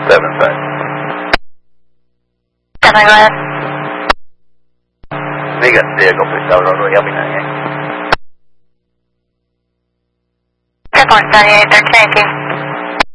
7 go ahead. Megan vehicle for South Road, help me 98. 10.78, they're checking.